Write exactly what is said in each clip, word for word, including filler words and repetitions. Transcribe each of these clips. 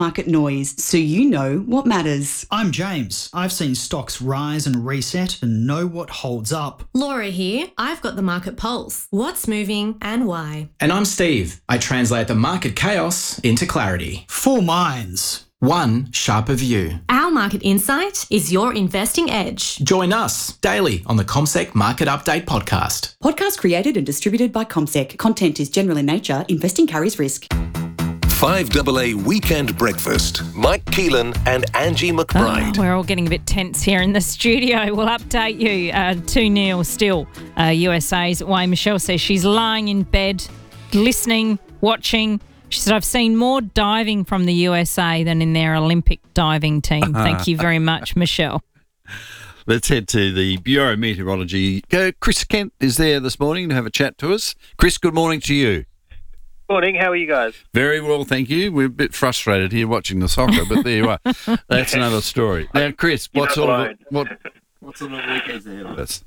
market noise so you know what matters. I'm James. I've seen stocks rise and reset and know what holds up. Laura here. I've got the market pulse. What's moving and why? And I'm Steve. I translate the market chaos into clarity. Four minds. One sharper view. Our market insight is your investing edge. Join us daily on the CommSec Market Update podcast. Podcast created and distributed by CommSec. Content is general in nature. Investing carries risk. five A A Weekend Breakfast. Mike Keelan and Angie McBride. Oh, we're all getting a bit tense here in the studio. We'll update you. Uh, two nil still. Uh, U S A's way. Michelle says she's lying in bed, listening, watching. She said, I've seen more diving from the U S A than in their Olympic diving team. Thank you very much, Michelle. Let's head to the Bureau of Meteorology. Uh, Chris Kent is there this morning to have a chat to us. Chris, good morning to you. Morning, how are you guys? Very well, thank you. We're a bit frustrated here watching the soccer, but there you are. That's another story. Now, Chris, what sort of what what sort of weekend's ahead of us?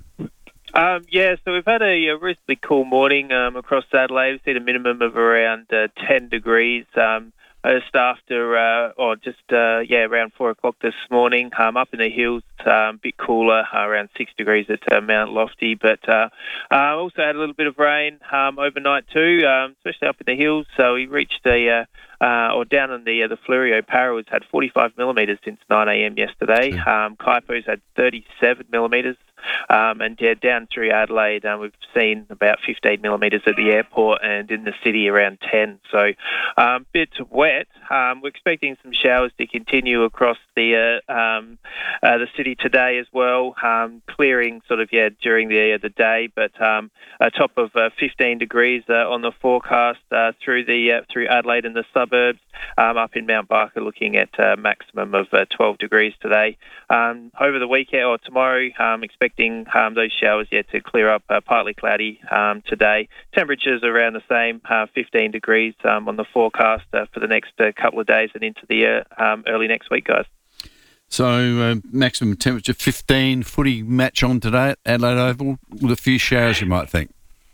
Um, yeah, so we've had a, a reasonably cool morning um, across Adelaide. We've seen a minimum of around uh, ten degrees. Um, just after, uh, or just, uh, yeah, around four o'clock this morning. Um, up in the hills, a um, bit cooler, uh, around six degrees at uh, Mount Lofty. But uh, uh, also had a little bit of rain um, overnight too, um, especially up in the hills. So we reached a, uh, uh, or down in the uh, the Fleurieu, Parra's had forty-five millimetres since nine a.m. yesterday. Um, Kaipo's had thirty-seven millimetres. Um, and yeah, down through Adelaide, um, we've seen about fifteen millimetres at the airport, and in the city around ten. So, um, bit wet. Um, we're expecting some showers to continue across the uh, um, uh, the city today as well, um, clearing sort of yeah during the uh, the day, but um, a top of uh, fifteen degrees uh, on the forecast uh, through the uh, through Adelaide and the suburbs. Um, up in Mount Barker, looking at a maximum of uh, twelve degrees today. Um, over the weekend or tomorrow, um, expecting um, those showers yet to clear up, uh, partly cloudy um, today. Temperatures around the same, uh, fifteen degrees um, on the forecast uh, for the next uh, couple of days and into the uh, um, early next week, guys. So uh, maximum temperature fifteen, footy match on today at Adelaide Oval with a few showers, you might think.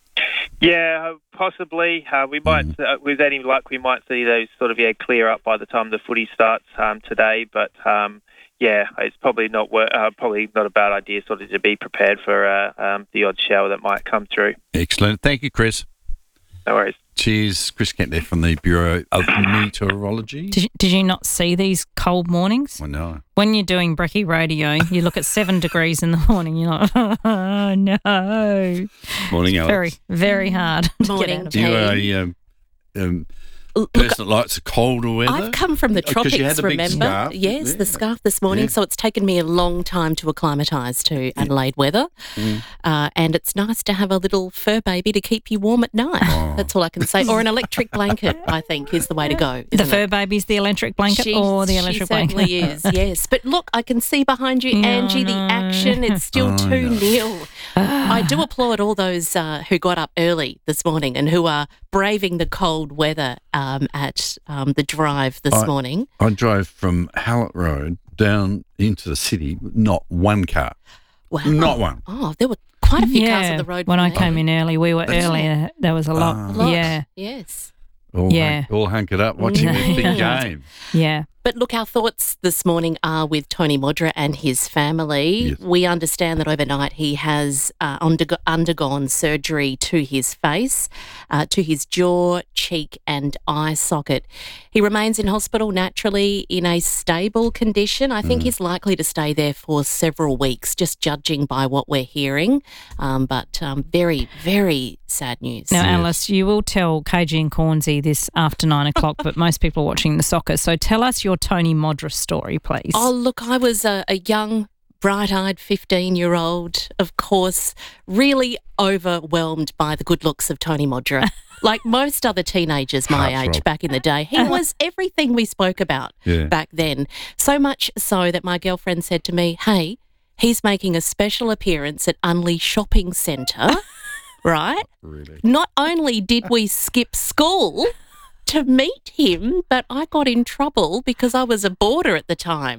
Yeah, possibly. Uh, we might, Mm. uh, with any luck, we might see those sort of yeah clear up by the time the footy starts um, today. But um, yeah, it's probably not wor- uh, probably not a bad idea sort of to be prepared for uh, um, the odd shower that might come through. Excellent. Thank you, Chris. No worries. Cheers. Chris Kent there from the Bureau of Meteorology. Did you, did you not see these cold mornings? I know. When you're doing brekkie radio, you look at seven degrees in the morning, you're like, oh, no. Morning, Alex. Very, very hard to Morning, get out of. Jane. You are a um, um, Look, person that likes the colder weather? I've come from the Oh, 'cause you tropics, had the big remember? scarf. Yes, Yeah. the scarf this morning. Yeah. So it's taken me a long time to acclimatise to Adelaide weather. Mm. Uh, and it's nice to have a little fur baby to keep you warm at night. Oh. That's all I can say. Or an electric blanket, I think, is the way to go. The isn't fur it? baby's the electric blanket She- or the she electric blanket? certainly is, yes. But look, I can see behind you, No, Angie, the no. action. It's still Oh, two no. nil. I do applaud all those uh, who got up early this morning and who are braving the cold weather um, at um, the drive this I- morning. I drove from Hallett Road down into the city, not one car. Wow. Not one. Oh, there were quite a few yeah, cars on the road. when from I there. came in early, we were That's- earlier. There was a lot. Ah. A lot. Yeah, Yes. All, Yeah. hunk, all hunkered up watching this big Yeah. game. yeah. But look, our thoughts this morning are with Tony Modra and his family. Yes. We understand that overnight he has uh, undergo- undergone surgery to his face, uh, to his jaw, cheek and eye socket. He remains in hospital naturally in a stable condition. I think he's likely to stay there for several weeks, just judging by what we're hearing. Um, but um, very, very sad news. Now, Yes. Alice, you will tell K G and Cornsey this after nine o'clock, but most people are watching the soccer. So tell us your Tony Modra story, please. Oh, look, I was a, a young, bright-eyed fifteen-year-old, of course, really overwhelmed by the good looks of Tony Modra. Like most other teenagers my Heartthrob. age back in the day, he was everything we spoke about Yeah. back then. So much so that my girlfriend said to me, hey, he's making a special appearance at Unley Shopping Centre, right? Really? Not only did we skip school to meet him, but I got in trouble because I was a boarder at the time.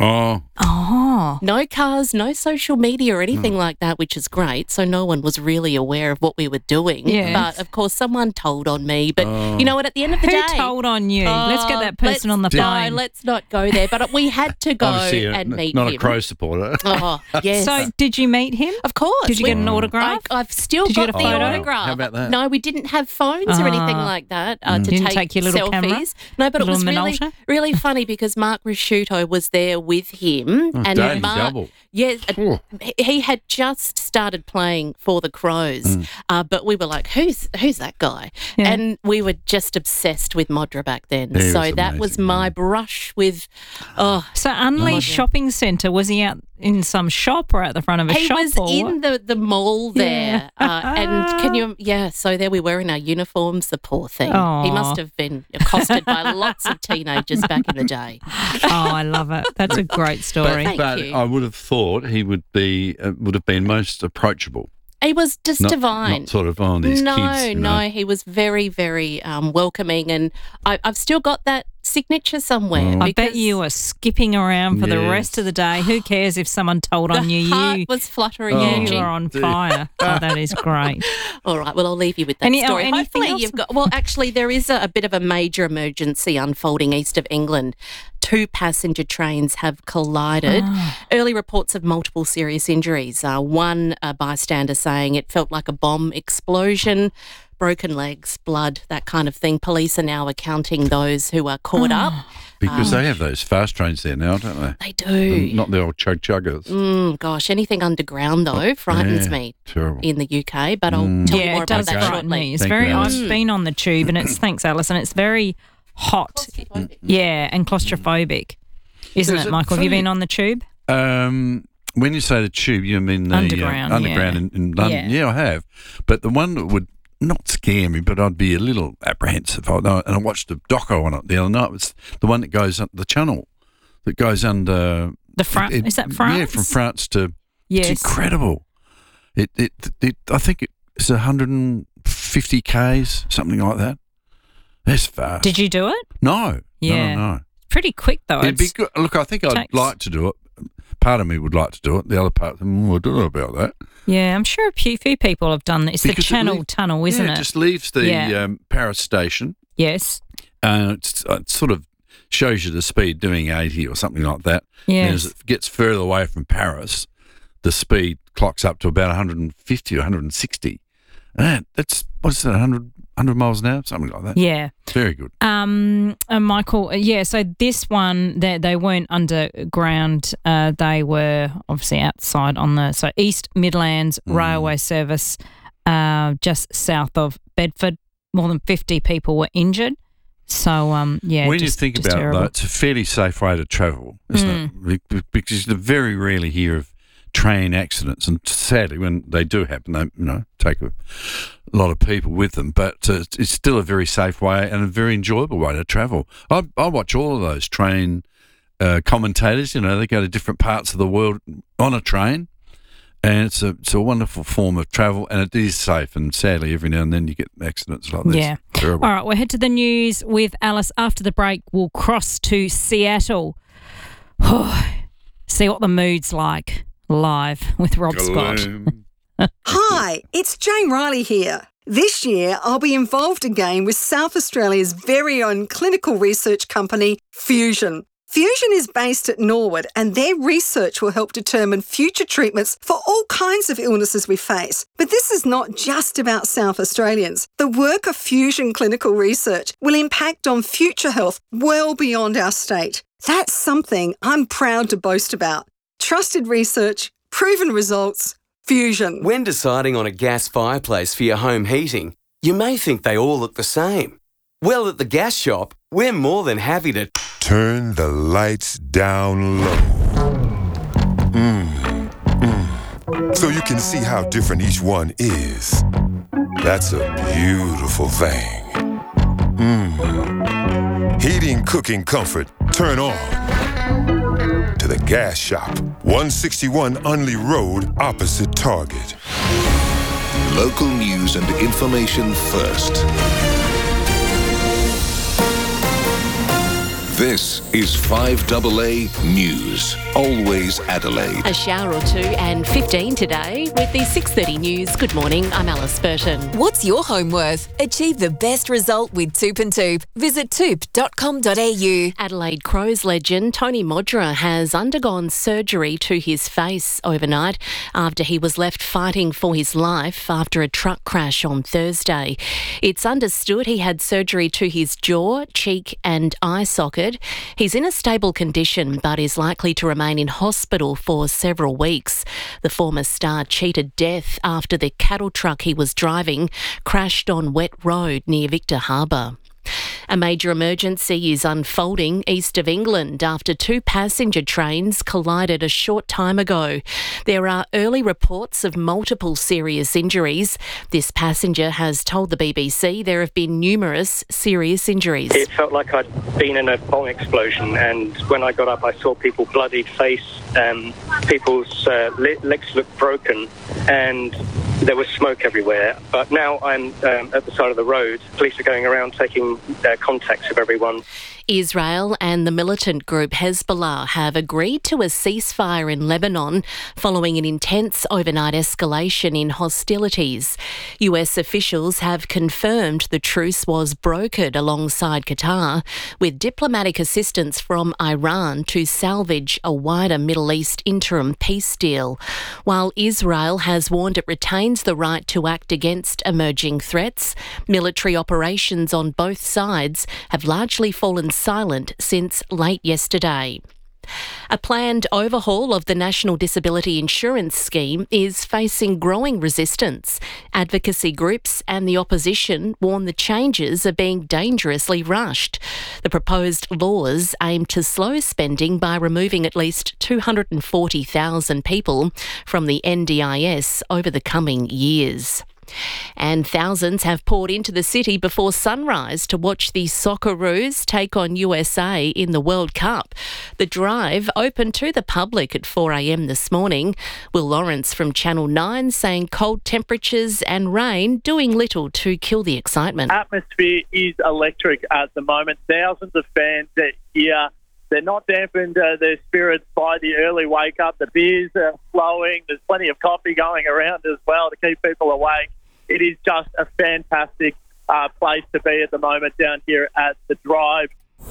Oh. Oh. No cars, no social media or anything like that, which is great. So no one was really aware of what we were doing. Yes. But, of course, someone told on me. But, you know what, at the end of the Who day... told on you? Let's get that person let's- on the phone. No, let's not go there. But we had to go Obviously, uh, and meet not him. a Crow supporter. Oh, yes. So, did you meet him? Of course. Did you get an autograph? I, I've still Did you got get a the photo? autograph. How about that? No, we didn't have phones or anything Ah. like that uh, to Didn't take, take your little selfies. camera? No, but it Little was really, Minolta? really funny because Mark Risciuto was there with him. Oh, and daily Mark, double. Yeah, Oh. he- he had just started playing for the Crows, uh, but we were like, "Who's who's that guy?" Yeah. And we were just obsessed with Modra back then. He so was that was amazing, my yeah. brush with. Oh, So, Unleash Shopping Centre, was he out in some shop or at the front of a he shop? was or in the, the mall there, Yeah. uh, and can you? Yeah, so there we were in our uniforms. The poor thing. Aw. He must have been accosted by lots of teenagers back in the day. Oh, I love it. That's a great story. Thank but you. I would have thought he would be uh, would have been most approachable. He was just Not, divine. not sort of on these no, kids. You no, know. he was very, very um, welcoming, and I, I've still got that signature somewhere. Oh. I bet because you were skipping around for the Yes. rest of the day. Who cares if someone told the on you? heart You, was fluttering. Oh. you Angie. were on dear. fire. Oh, that is great. All right, well, I'll leave you with that Any- oh, story. anything Hopefully, else? you've got. Well, actually, there is a, a bit of a major emergency unfolding east of England. Two passenger trains have collided. Ah. Early reports of multiple serious injuries. Uh, one uh, bystander saying it felt like a bomb explosion, broken legs, blood, that kind of thing. Police are now accounting those who are caught up. Because Um, they have those fast trains there now, don't they? They do. Not the old chug chuggers. Mm, gosh, anything underground though frightens Yeah, me terrible. in the U K. But I'll tell you Yeah, more it does about that frighten shortly. me. It's Thank very. you, I've Alice. been on the tube, and it's thanks, Alice, and it's very hot. Yeah, and claustrophobic, isn't Is it, it Michael? Have you funny? been on the tube? Um, when you say the tube, you mean the uh, Underground, underground yeah. in, in London? Yeah. Yeah. I have. But the one that would not scare me, but I'd be a little apprehensive. I, and I watched a doco on it the other night. It was the one that goes up the channel that goes under The France it- is that France? Yeah, from France to. Yes. It's incredible. It it, it I think it's one hundred fifty k's, something like that. That's fast. Did you do it? No. Yeah. No, no. Pretty quick though. It'd be It's- good. Look, I think I'd takes- like to do it. Part of me would like to do it. The other part, mm, I don't know about that. Yeah, I'm sure a few, few people have done that. It's the Because it Channel leave- Tunnel, isn't yeah, it? it just leaves the Yeah. um, Paris station, Yes. and it's, it sort of shows you the speed doing eighty or something like that. And Yes. as it gets further away from Paris, the speed clocks up to about one hundred fifty or one hundred sixty. And that's, what's that, one hundred, one hundred miles an hour? Something like that. Yeah. Very good. Um, uh, Michael, uh, yeah, so this one, they, they weren't underground. Uh, they were obviously outside on the, so East Midlands Mm. Railway Service, uh, just south of Bedford. More than fifty people were injured. So, um, yeah. when just, you think just about it, terrible. though, it's a fairly safe way to travel, isn't it? Be- Because you very rarely hear of train accidents, and sadly, when they do happen, they you know take a lot of people with them. But uh, it's still a very safe way and a very enjoyable way to travel. I, I watch all of those train uh, commentators. You know, they go to different parts of the world on a train. And it's a it's a wonderful form of travel, and it is safe. And sadly, every now and then you get accidents like this. Yeah. Terrible. All right, we'll head to the news with Alice. After the break, we'll cross to Seattle. See what the mood's like live with Rob Scott. Gloom. Hi, it's Jane Riley here. This year, I'll be involved again with South Australia's very own clinical research company, Fusion. Fusion is based at Norwood, and their research will help determine future treatments for all kinds of illnesses we face. But this is not just about South Australians. The work of Fusion Clinical Research will impact on future health well beyond our state. That's something I'm proud to boast about. Trusted research, proven results, Fusion. When deciding on a gas fireplace for your home heating, you may think they all look the same. Well, at the gas shop, we're more than happy to turn the lights down low. Mm, mm. So you can see how different each one is. That's a beautiful thing. Mm. Heating, cooking, comfort, turn on. To the gas shop, one sixty-one Unley Road, opposite Target. Local news and information first. This is five A A News. Always Adelaide. A shower or two and fifteen today with the six thirty news. Good morning, I'm Alice Burton. What's your home worth? Achieve the best result with Toop and Toop. Visit toop dot com dot a u. Adelaide Crows legend Tony Modra has undergone surgery to his face overnight after he was left fighting for his life after a truck crash on Thursday. It's understood he had surgery to his jaw, cheek and eye socket. He's in a stable condition but is likely to remain in hospital for several weeks. The former star cheated death after the cattle truck he was driving crashed on Wet Road near Victor Harbour. A major emergency is unfolding east of England after two passenger trains collided a short time ago. There are early reports of multiple serious injuries. This passenger has told the B B C there have been numerous serious injuries. It felt like I'd been in a bomb explosion, and when I got up I saw people bloodied face, um, people's uh, legs looked broken, and there was smoke everywhere. But now I'm um, at the side of the road. Police are going around taking uh, contacts of everyone. Israel and the militant group Hezbollah have agreed to a ceasefire in Lebanon following an intense overnight escalation in hostilities. U S officials have confirmed the truce was brokered alongside Qatar, with diplomatic assistance from Iran to salvage a wider Middle East interim peace deal, while Israel has warned it retains the right to act against emerging threats. Military operations on both sides have largely fallen silent since late yesterday. A planned overhaul of the National Disability Insurance Scheme is facing growing resistance. Advocacy groups and the opposition warn the changes are being dangerously rushed. The proposed laws aim to slow spending by removing at least two hundred forty thousand people from the N D I S over the coming years. And thousands have poured into the city before sunrise to watch the Socceroos take on U S A in the World Cup. The drive opened to the public at four a m this morning. Will Lawrence from Channel nine saying cold temperatures and rain doing little to kill the excitement. Atmosphere is electric at the moment. Thousands of fans are here. They're not dampened uh, their spirits by the early wake up. The beers are flowing. There's plenty of coffee going around as well to keep people awake. It is just a fantastic uh, place to be at the moment down here at the Drive.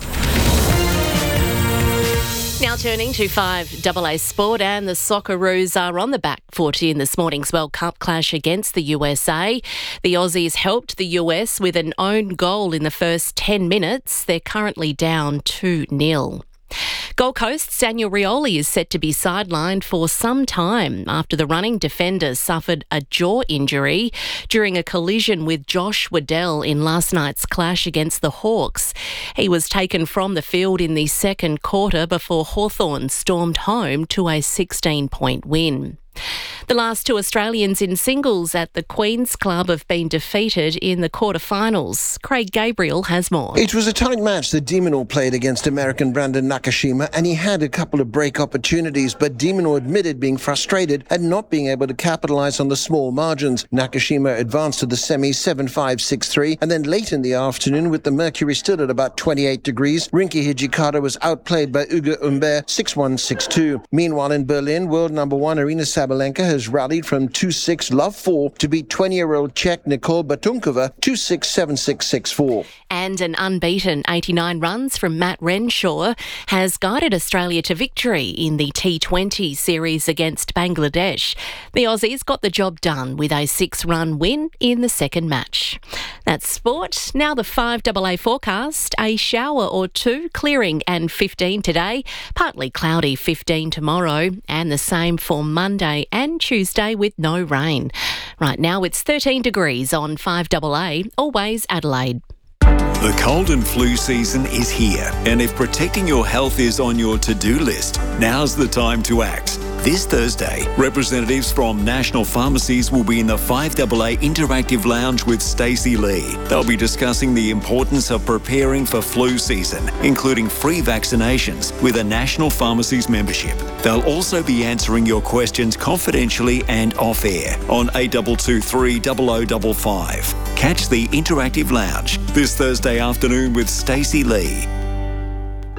Now turning to five A A Sport, and the Socceroos are on the back foot in this morning's World Cup clash against the U S A. The Aussies helped the U S with an own goal in the first ten minutes. They're currently down two nil. Gold Coast's Daniel Rioli is set to be sidelined for some time after the running defender suffered a jaw injury during a collision with Josh Waddell in last night's clash against the Hawks. He was taken from the field in the second quarter before Hawthorn stormed home to a sixteen-point win. The last two Australians in singles at the Queen's Club have been defeated in the quarterfinals. Craig Gabriel has more. It was a tight match that De Minaur played against American Brandon Nakashima, and he had a couple of break opportunities, but De Minaur admitted being frustrated and not being able to capitalise on the small margins. Nakashima advanced to the semis seven five, six three, and then late in the afternoon, with the mercury still at about twenty-eight degrees, Rinky Hijikata was outplayed by Ugo Humbert six one, six two. Meanwhile in Berlin, world number one Arina Sabalenka has rallied from two six, love four to beat twenty-year-old Czech Nicole Batunkova two six, seven six, six four. And an unbeaten eighty-nine runs from Matt Renshaw has guided Australia to victory in the T twenty series against Bangladesh. The Aussies got the job done with a six-run win in the second match. That's sport. Now the five A A forecast. A shower or two, clearing and fifteen today. Partly cloudy, fifteen tomorrow. And the same for Monday and Tuesday with no rain. Right now it's thirteen degrees on five A A, always Adelaide. The cold and flu season is here, and if protecting your health is on your to-do list, now's the time to act. This Thursday, representatives from national pharmacies will be in the five A A Interactive Lounge with Stacey Lee. They'll be discussing the importance of preparing for flu season, including free vaccinations with a national pharmacies membership. They'll also be answering your questions confidentially and off-air on eight two two three zero zero five five. Catch the Interactive Lounge this Thursday afternoon with Stacey Lee.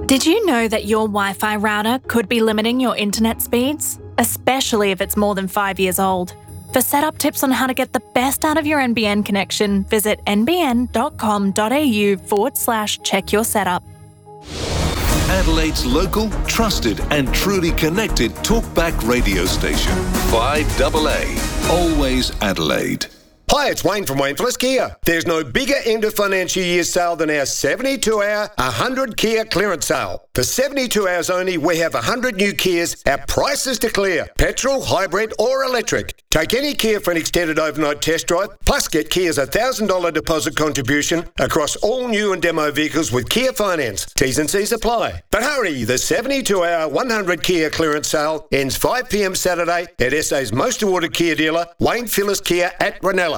Did you know that your Wi-Fi router could be limiting your internet speeds? Especially if it's more than five years old. For setup tips on how to get the best out of your N B N connection, visit nbn.com.au forward slash check your setup. Adelaide's local, trusted and truly connected talkback radio station. five A A. Always Adelaide. Hi, it's Wayne from Wayne Phillips Kia. There's no bigger end of financial year sale than our seventy-two hour, one hundred Kia clearance sale. For seventy-two hours only, we have one hundred new Kias at prices to clear. Petrol, hybrid or electric. Take any Kia for an extended overnight test drive, plus get Kia's one thousand dollars deposit contribution across all new and demo vehicles with Kia Finance. T's and C's apply. But hurry, the seventy-two hour, one hundred Kia clearance sale ends five p m Saturday at S A's most awarded Kia dealer, Wayne Phillips Kia at Ranella.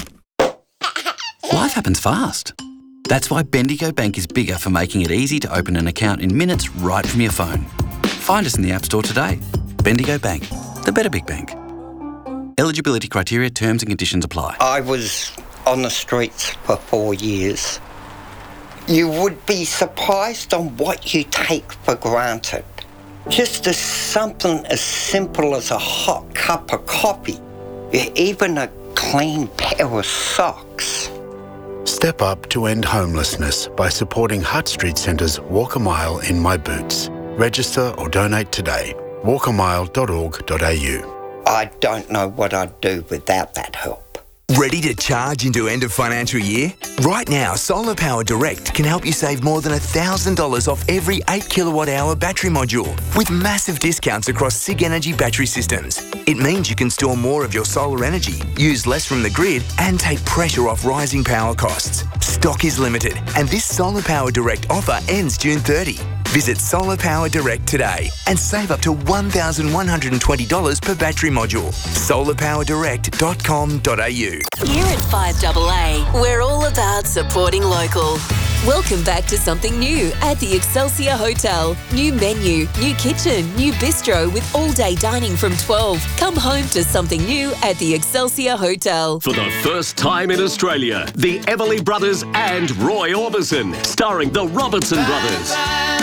Life happens fast. That's why Bendigo Bank is bigger for making it easy to open an account in minutes right from your phone. Find us in the App Store today. Bendigo Bank, the better big bank. Eligibility criteria, terms and conditions apply. I was on the streets for four years. You would be surprised on what you take for granted. Just as something as simple as a hot cup of coffee, even a clean pair of socks. Step up to end homelessness by supporting Hutt Street Centre's Walk a Mile in My Boots. Register or donate today. walk a mile dot org dot a u. I don't know what I'd do without that help. Ready to charge into end of financial year? Right now, Solar Power Direct can help you save more than one thousand dollars off every eight kilowatt hour battery module with massive discounts across SIG Energy battery systems. It means you can store more of your solar energy, use less from the grid and take pressure off rising power costs. Stock is limited and this Solar Power Direct offer ends June thirtieth. Visit Solar Power Direct today and save up to one thousand one hundred twenty dollars per battery module. solar power direct dot com dot a u. Here at five A A, we're all about supporting local. Welcome back to something new at the Excelsior Hotel. New menu, new kitchen, new bistro with all-day dining from twelve. Come home to something new at the Excelsior Hotel. For the first time in Australia, the Everly Brothers and Roy Orbison, starring the Robertson Brothers.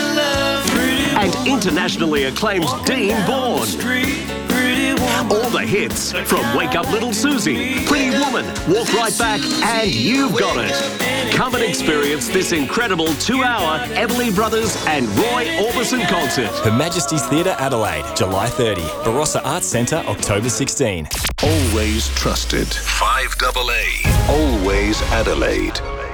And internationally acclaimed Dean Bourne. All the hits from Wake Up Little Susie, Pretty Woman, Walk Right Back, and You've Got It. Come and experience this incredible two-hour Everly Brothers and Roy Orbison concert. Her Majesty's Theatre, Adelaide, July thirtieth. Barossa Arts Centre, October sixteenth. Always trusted. five A A. Always Adelaide.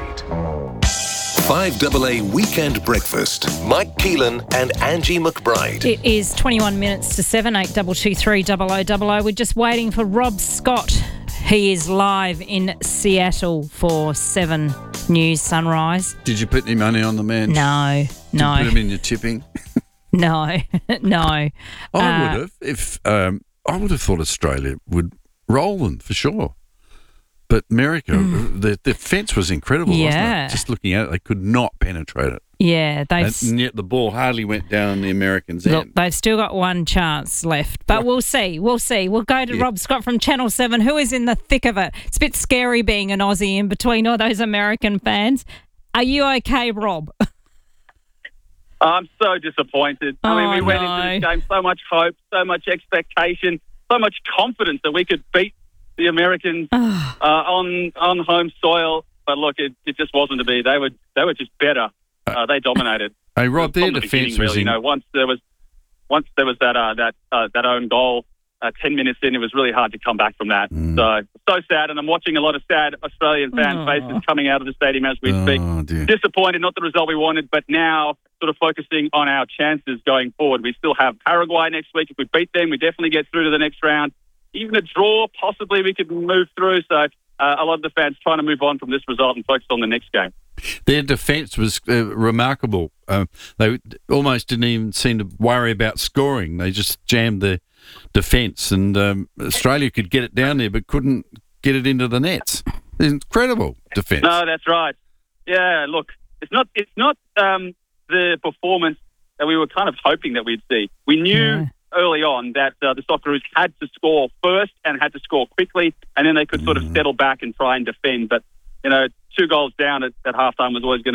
five A A Weekend Breakfast. Mike Keelan and Angie McBride. It is twenty-one minutes to seven, eight two two three double oh double oh. We're just waiting for Rob Scott. He is live in Seattle for seven News Sunrise. Did you put any money on the man? No, Did no. you put him in your tipping? No, no. I Uh, would have. If um, I would have thought Australia would roll them for sure. But America, Mm. the, the fence was incredible, Yeah. wasn't it? Just looking at it, they could not penetrate it. Yeah, they've And, and yet the ball hardly went down the Americans' Look, end. they've still got one chance left, but we'll see. We'll see. We'll go to Yeah. Rob Scott from Channel seven, who is in the thick of it. It's a bit scary being an Aussie in between all those American fans. Are you okay, Rob? I'm so disappointed. I mean, we Oh, went no. into this game so much hope, so much expectation, so much confidence that we could beat the Americans uh, on on home soil. But look, it, it just wasn't to be. They were they were just better. Uh, they dominated. Hey, Rob, From their the defence beginning, was really. in- You know, once there was once there was that uh, that uh, that own goal. Uh, ten minutes in, it was really hard to come back from that. Mm. So, so sad, and I'm watching a lot of sad Australian fan Oh. faces coming out of the stadium as we speak. Oh, dear. Disappointed, not the result we wanted, but now sort of focusing on our chances going forward. We still have Paraguay next week. If we beat them, we definitely get through to the next round. Even a draw, possibly we could move through. So uh, a lot of the fans trying to move on from this result and focus on the next game. Their defence was uh, remarkable. Uh, they almost didn't even seem to worry about scoring. They just jammed the defence, and um, Australia could get it down there but couldn't get it into the nets. Incredible defence. No, that's right. Yeah, look, it's not it's not um, the performance that we were kind of hoping that we'd see. We knew Yeah. early on that uh, the Socceroos had to score first and had to score quickly, and then they could sort of settle back and try and defend. But, you know, two goals down at, at halftime was always going to be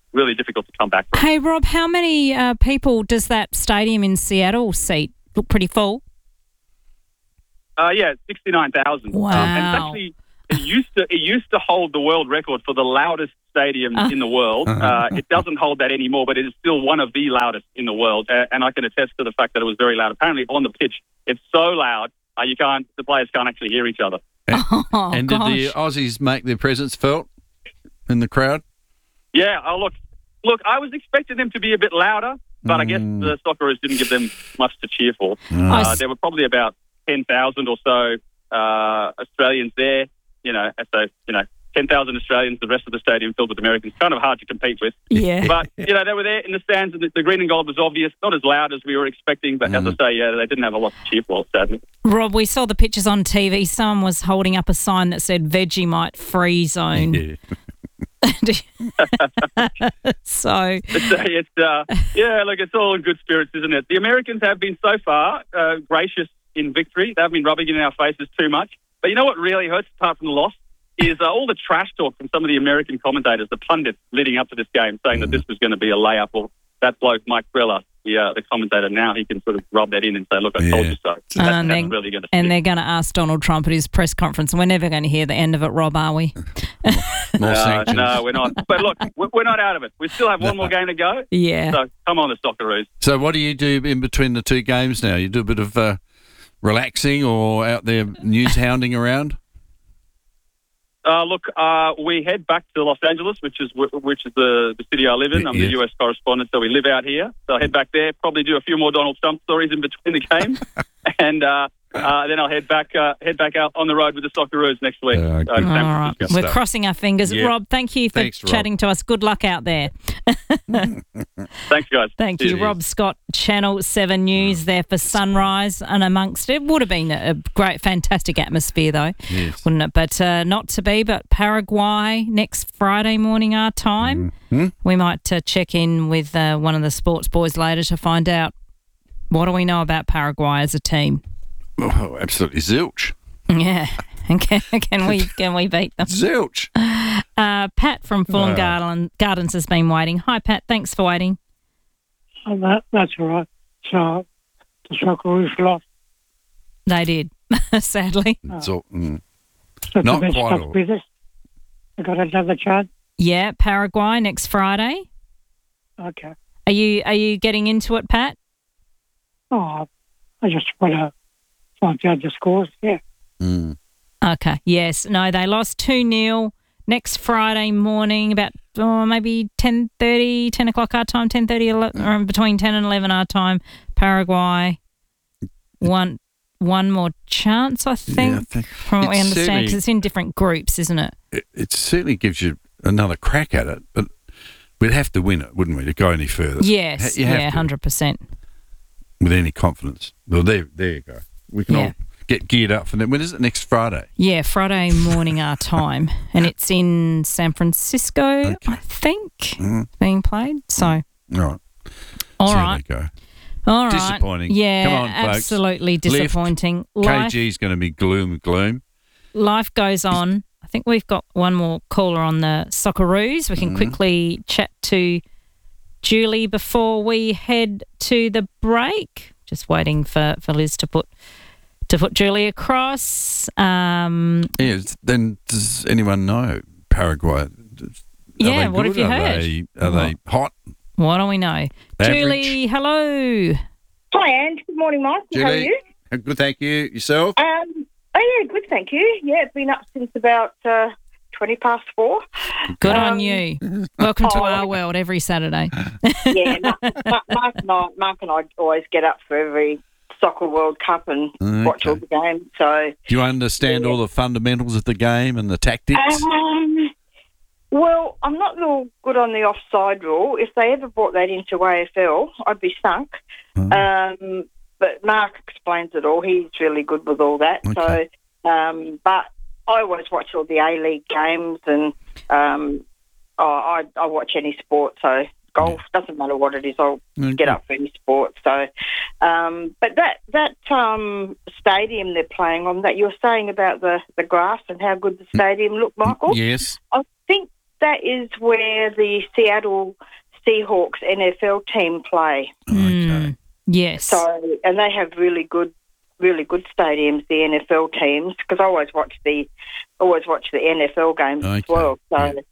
really difficult to come back from. Hey, Rob, how many uh, people does that stadium in Seattle seat? Look pretty full. Uh, yeah, sixty-nine thousand. Wow. Um, and it's actually, it used to it used to hold the world record for the loudest stadium Uh. in the world. Uh, it doesn't hold that anymore, but it is still one of the loudest in the world. Uh, and I can attest to the fact that it was very loud. Apparently, on the pitch, it's so loud uh, you can't the players can't actually hear each other. Oh, and did gosh. the Aussies make their presence felt in the crowd? Yeah. Oh, look, look. I was expecting them to be a bit louder, but I guess the Socceroos didn't give them much to cheer for. Mm. Uh, there were probably about ten thousand or so uh, Australians there. You know, so you know, ten thousand Australians. The rest of the stadium filled with Americans. Kind of hard to compete with. Yeah. But you know, they were there in the stands, and the, the green and gold was obvious. Not as loud as we were expecting, but as I say, yeah, they didn't have a lot to cheer for. Sadly. Rob, we saw the pictures on T V. Someone was holding up a sign that said Vegemite free zone. Yeah. So It's, uh, it's uh, yeah, look, it's all in good spirits, isn't it? The Americans have been so far uh, gracious in victory. They haven't been rubbing it in our faces too much. But you know what really hurts, apart from the loss, is uh, all the trash talk from some of the American commentators, the pundits leading up to this game, saying that this was going to be a layup. Or that bloke, Mike Grella, the, uh, the commentator, now he can sort of rub that in and say, look, I told you so. That's, and, that's they're, really going to and they're going to ask Donald Trump at his press conference. We're never going to hear the end of it, Rob, are we? More Uh, sanctions. no, we're not. But look, we're we're not out of it. We still have one more game to go. Yeah. So come on, the Socceroos. So what do you do in between the two games now? You do a bit of uh, relaxing or out there news hounding around? Uh, look, uh, we head back to Los Angeles, which is which is the, the city I live in. I'm Yeah. the U S correspondent, so we live out here. So I head back there, probably do a few more Donald Trump stories in between the games, and uh, uh, then I'll head back uh, head back out on the road with the Socceroos next week. Uh, Uh, in San All right. Francisco. We're crossing our fingers. Yeah. Rob, thank you for Thanks, Rob. chatting to us. Good luck out there. Thanks, guys. Thank you, Cheers. Rob Scott, Channel seven News there for Sunrise and amongst it. Would have been a great, fantastic atmosphere though, Yes. wouldn't it? But uh, not to be, but Paraguay next Friday morning our time. Mm-hmm. We might uh, check in with uh, one of the sports boys later to find out what do we know about Paraguay as a team. Oh, absolutely zilch. Yeah. Can, can we can we beat them? Zilch. Uh, Pat from Fulham Ah. Garden, Gardens has been waiting. Hi, Pat. Thanks for waiting. Oh, that, that's all right. So the Socceroos lost. They did, sadly. It's all, mm. So Not the best quite stuff all. with us. They got another chance. Yeah, Paraguay next Friday. Okay. Are you are you getting into it, Pat? Oh, I just want to find out the scores. Yeah. Mm. Okay. Yes. No, they lost two nil next Friday morning, about oh, maybe ten thirty, ten o'clock our time, ten thirty, or between ten and eleven our time. Paraguay. One one more chance, I think, Yeah, I think from what we it's understand, certainly- because it's in different groups, isn't it? It, it certainly gives you another crack at it, but we'd have to win it, wouldn't we, to go any further? Yes. You have Yeah, to, hundred percent. with any confidence. Well, there, there you go. We can Yeah. all get geared up for that. When is it? Next Friday? Yeah, Friday morning our time, and it's in San Francisco, I think, Mm. being played. So, All right. all See right. how they go. All right. Disappointing. Yeah, Come on, folks. absolutely Lift. disappointing. Life, K G's going to be gloom, gloom. life goes on. I think we've got one more caller on the Socceroos. We can Mhm. quickly chat to Julie before we head to the break. Just waiting for, for Liz to put to put Julie across. Um, Yes. Then does anyone know Paraguay? Are Yeah, they what have good? you Are heard? They, are they hot? what do we know? Average. Julie, hello. Hi, Anne. Good morning, Mike. How are Julie? you? Uh, Good, thank you. Yourself? Um, oh, yeah, good, thank you. Yeah, it's been up since about uh, twenty past four. Good Um, on you. Welcome to oh, our world every Saturday. Yeah, Mark, Mark, Mark, and I, Mark and I always get up for every Soccer World Cup and watch all the games. So, Do you understand all the fundamentals of the game and the tactics? um, well, I'm not real good on the offside rule. If they ever brought that into A F L, I'd be sunk. Um, but Mark explains it all. He's really good with all that. Okay. So, um, but I always watch all the A-League games, and um, oh, I, I watch any sport. So golf doesn't matter what it is. I'll Okay. get up for any sport. So, um, but that that um, stadium they're playing on, that you were saying about the, the grass and how good the stadium looked, Michael. Yes. I think that is where the Seattle Seahawks N F L team play. Mm, yes. So, and they have really good, really good stadiums, the N F L teams, because I always watch the, always watch the N F L games Okay. as well. So, Yeah.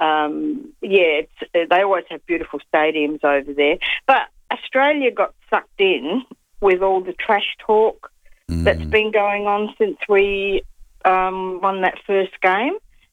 um, yeah, it's, they always have beautiful stadiums over there. But Australia got sucked in with all the trash talk that's been going on since we um, won that first game.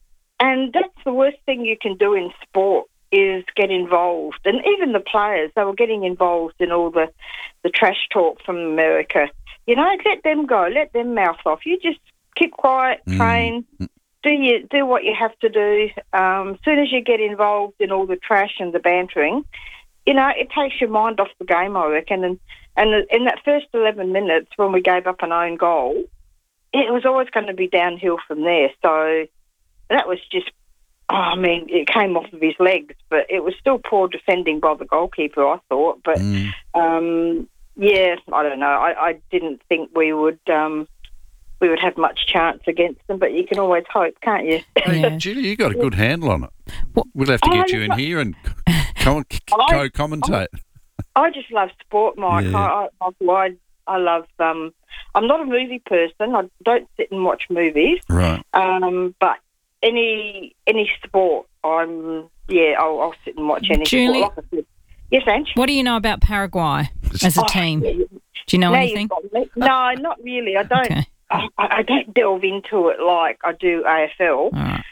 And that's the worst thing you can do in sport, is get involved. And even the players, they were getting involved in all the, the trash talk from America. You know, let them go, let them mouth off. You just keep quiet, train, do you, do what you have to do. Um, as soon as you get involved in all the trash and the bantering, you know, it takes your mind off the game, I reckon. And, and in that first eleven minutes when we gave up an own goal, it was always going to be downhill from there. So that was just, oh, I mean, it came off of his legs, but it was still poor defending by the goalkeeper, I thought. But, Mm. um, yeah, I don't know. I, I didn't think we would um, we would have much chance against them, but you can always hope, can't you? Hey, Julie, you got a good handle on it. We'll have to get you in here and co- co-commentate. I just love sport, Mike. Yeah. I, I, I, I love. Um, I'm not a movie person. I don't sit and watch movies. Right. Um, but any any sport, I'm yeah. I'll, I'll sit and watch any Julie? sport. Like I said. Yes, Ange? What do you know about Paraguay as a Oh, team? yeah. Do you know Now anything? you've got me. No, not really. I don't. Okay. I, I don't delve into it like I do A F L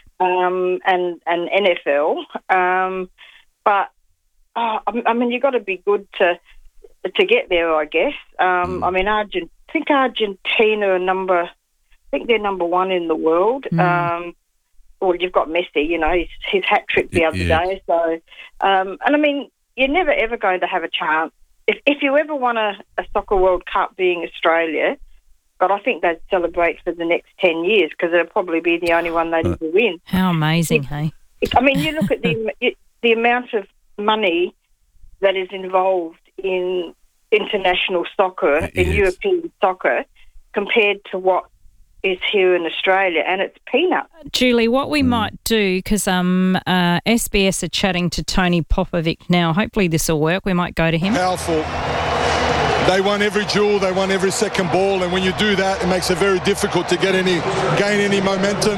um, and and N F L. Um, but oh, I, I mean, you've got to be good to to get there, I guess. Um, I mean, Argent, I think Argentina are number. I think they're number one in the world. Mm. Um, well, you've got Messi. You know, his, his hat trick the other Yeah. day. So, um, and I mean, you're never ever going to have a chance. If if you ever won a, a Soccer World Cup being Australia, but I think they'd celebrate for the next ten years because it'll probably be the only one they'd ever win. How amazing, hey? I mean, you look at the the amount of money that is involved in international soccer, in Yes. European soccer, compared to what is here in Australia, and it's peanuts. Julie, what we might do, because um, uh, S B S are chatting to Tony Popovic now. Hopefully this will work. We might go to him. Powerful. They won every duel, they won every second ball, and when you do that, it makes it very difficult to get any, gain any momentum.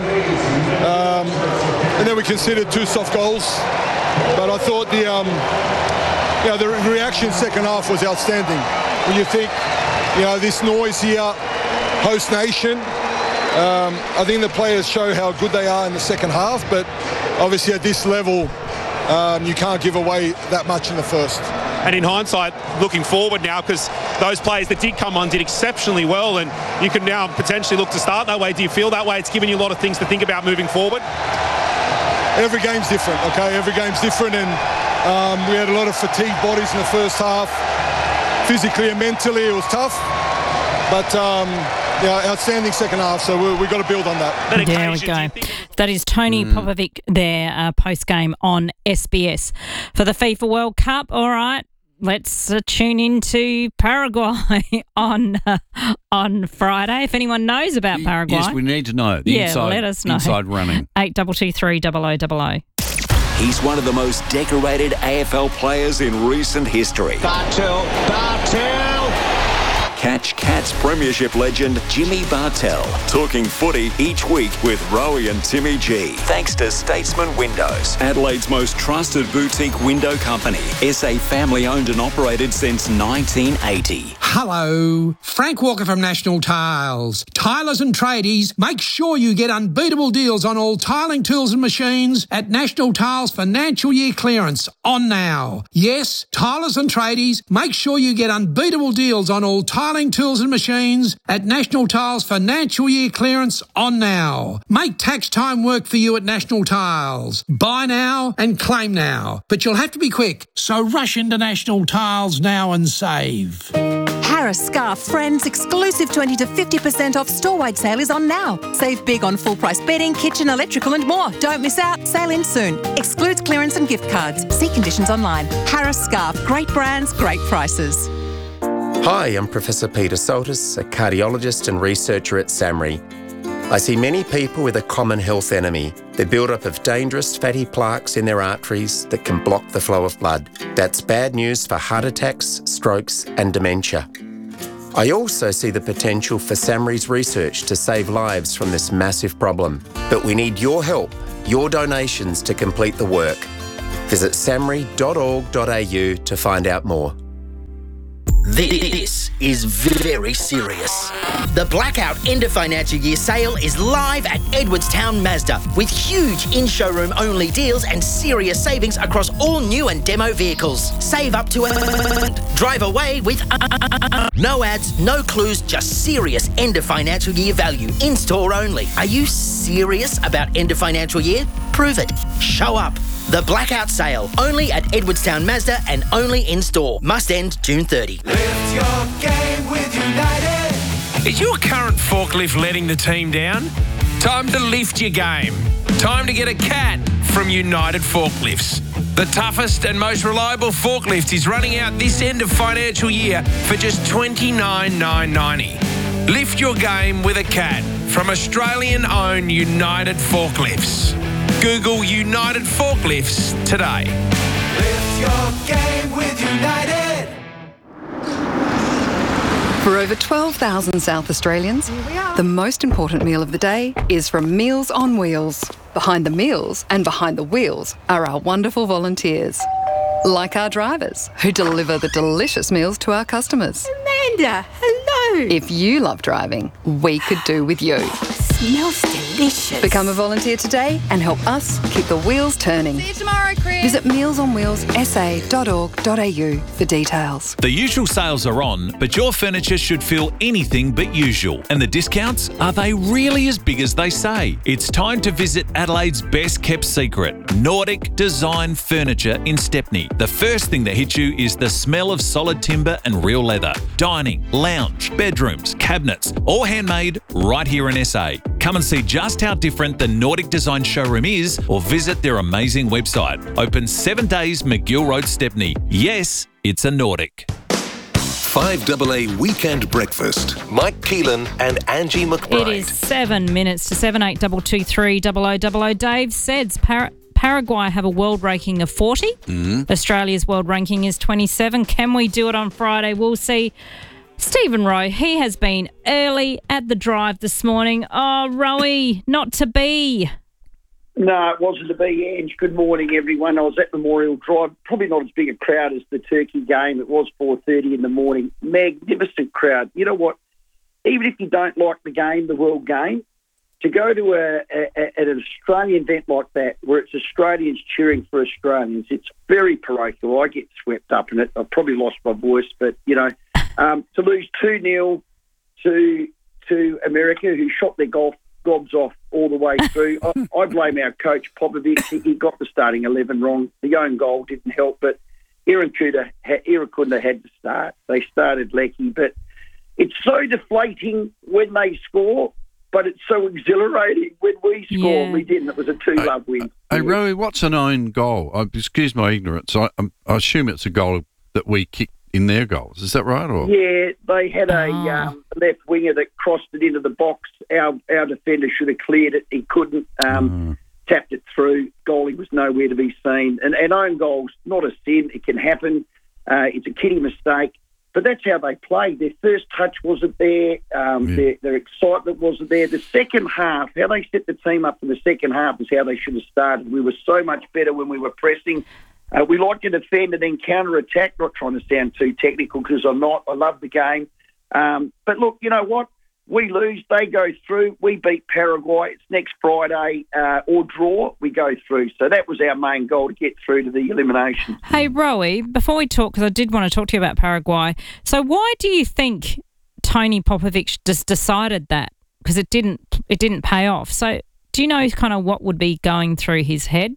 Um, and then we conceded two soft goals, but I thought the, um, you know, the reaction second half was outstanding. When you think, you know, this noise here, host nation. Um, I think the players show how good they are in the second half, but obviously at this level, um, you can't give away that much in the first. And in hindsight, looking forward now, because those players that did come on did exceptionally well, and you can now potentially look to start that way. Do you feel that way? It's given you a lot of things to think about moving forward? Every game's different, okay? Every game's different, and um, we had a lot of fatigued bodies in the first half. Physically and mentally, it was tough, but um, yeah, outstanding second half, so we, we've got to build on that. There we go. That is Tony Popovic there, uh, post-game on S B S. For the FIFA World Cup, all right, let's uh, tune into Paraguay on uh, on Friday. If anyone knows about Paraguay. Yes, we need to know. The yeah, inside, let us know. Inside running. eight two two three double oh double oh. He's one of the most decorated A F L players in recent history. Bartel, Bartel. Catch Cats Premiership legend Jimmy Bartel talking footy each week with Rowie and Timmy G. Thanks to Statesman Windows, Adelaide's most trusted boutique window company. S A family owned and operated since nineteen eighty. Hello, Frank Walker from National Tiles. Tilers and tradies, make sure you get unbeatable deals on all tiling tools and machines at National Tiles financial year clearance on now. Yes, tilers and tradies, make sure you get unbeatable deals on all tiling tools and machines at National Tiles financial year clearance on now. Make tax time work for you at National Tiles. Buy now and claim now, but you'll have to be quick, so rush into National Tiles now and save. Harris Scarf Friends exclusive twenty to fifty percent off store-wide sale is on now. Save big on full-price bedding, kitchen, electrical and more. Don't miss out. Sale ends soon. Excludes clearance and gift cards. See conditions online. Harris Scarf. Great brands, great prices. Hi, I'm Professor Peter Soltis, a cardiologist and researcher at SAMRI. I see many people with a common health enemy, the build-up of dangerous fatty plaques in their arteries that can block the flow of blood. That's bad news for heart attacks, strokes and dementia. I also see the potential for SAHMRI's research to save lives from this massive problem. But we need your help, your donations to complete the work. Visit samri dot org dot a u to find out more. This is very serious. The Blackout End of Financial Year sale is live at Edwardstown Mazda with huge in-showroom only deals and serious savings across all new and demo vehicles. Save up to a... Drive away with... No ads, no clues, just serious end of financial year value. In-store only. Are you serious about end of financial year? Prove it. Show up. The Blackout Sale, only at Edwardstown Mazda and only in-store. Must end June thirtieth. Lift your game with United. Is your current forklift letting the team down? Time to lift your game. Time to get a cat from United Forklifts. The toughest and most reliable forklift is running out this end of financial year for just twenty-nine thousand nine hundred ninety. Lift your game with a cat from Australian-owned United Forklifts. Google United Forklifts today. Lift your game with United. For over twelve thousand South Australians, the most important meal of the day is from Meals on Wheels. Behind the meals and behind the wheels are our wonderful volunteers. Like our drivers, who deliver the delicious meals to our customers. Amanda, hello. If you love driving, we could do with you. Smells delicious. Become a volunteer today and help us keep the wheels turning. See you tomorrow, Chris. Visit meals on wheels s a dot org dot a u for details. The usual sales are on, but your furniture should feel anything but usual. And the discounts, are they really as big as they say? It's time to visit Adelaide's best kept secret, Nordic Design Furniture in Stepney. The first thing that hits you is the smell of solid timber and real leather. Dining, lounge, bedrooms, cabinets, all handmade right here in S A. Come and see just how different the Nordic Design showroom is or visit their amazing website. Open seven days McGill Road, Stepney. Yes, it's a Nordic. five A A Weekend Breakfast. Mike Keelan and Angie McBride. It is seven minutes to seven eight two two three double oh double oh. Dave says Par- Paraguay have a world ranking of forty. Mm. Australia's world ranking is twenty-seven. Can we do it on Friday? We'll see. Stephen Rowe, he has been early at the drive this morning. Oh, Rowie, not to be. No, it wasn't to be, Ange. Good morning, everyone. I was at Memorial Drive. Probably not as big a crowd as the Turkey game. It was four thirty in the morning. Magnificent crowd. You know what? Even if you don't like the game, the world game, to go to a, a, an Australian event like that where it's Australians cheering for Australians, it's very parochial. I get swept up in it. I've probably lost my voice, but, you know, um, to lose two nil to to America, who shot their golf gobs off all the way through, I, I blame our coach, Popovich. He, he got the starting eleven wrong. The own goal didn't help, but Irakunda had to start. They started Lecky, but it's so deflating when they score, but it's so exhilarating when we score. Yeah. And we didn't. It was a two-love win. Hey, Rowie, what's an own goal? Uh, excuse my ignorance. I, um, I assume it's a goal that we kicked in their goals. Is that right? Or yeah, they had a oh. um, left winger that crossed it into the box. Our our defender should have cleared it. He couldn't. Um, mm. Tapped it through. Goalie was nowhere to be seen. And, and own goals, not a sin. It can happen. Uh, it's a kiddie mistake. But that's how they played. Their first touch wasn't there. Um, yeah. their, their excitement wasn't there. The second half, how they set the team up for the second half is how they should have started. We were so much better when we were pressing. Uh, we like to defend and then counter-attack. Not trying to sound too technical because I'm not. I love the game. Um, but look, you know what? We lose, they go through. We beat Paraguay. It's next Friday uh, or draw, we go through. So that was our main goal, to get through to the elimination. Hey, Rowie, before we talk, because I did want to talk to you about Paraguay, so why do you think Tony Popovich just decided that? Because it didn't, it didn't pay off. So do you know kind of what would be going through his head?